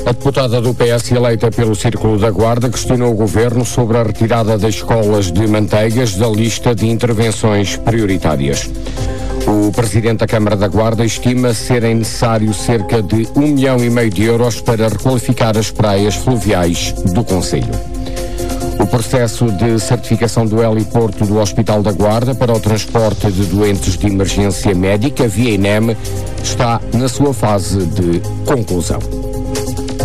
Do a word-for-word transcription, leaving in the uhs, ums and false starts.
A deputada do P S eleita pelo Círculo da Guarda questionou o Governo sobre a retirada das escolas de Manteigas da lista de intervenções prioritárias. O Presidente da Câmara da Guarda estima serem necessários cerca de um milhão e meio de euros para requalificar as praias fluviais do concelho. O processo de certificação do heliporto do Hospital da Guarda para o transporte de doentes de emergência médica via INEM está na sua fase de conclusão.